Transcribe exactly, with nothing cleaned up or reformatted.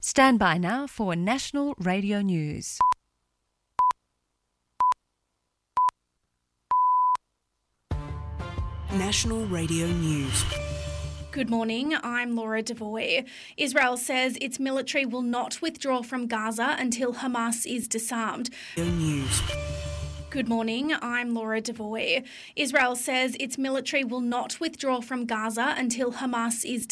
Stand by now for National Radio News. National Radio News. Good morning, I'm Laura Devoy. Israel says its military will not withdraw from Gaza until Hamas is disarmed. News. Good morning, I'm Laura Devoy. Israel says its military will not withdraw from Gaza until Hamas is disarmed.